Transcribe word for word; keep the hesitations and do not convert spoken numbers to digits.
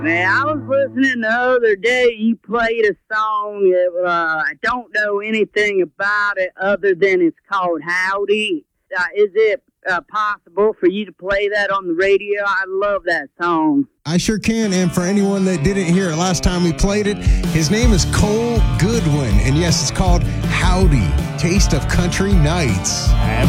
Man, I was listening the other day. You played a song that uh, I don't know anything about it other than it's called Howdy. Uh, is it uh, possible for you to play that on the radio? I love that song. I sure can, and for anyone that didn't hear it last time we played it, his name is Cole Goodwin, and yes, it's called Howdy, Taste of Country Nights. Have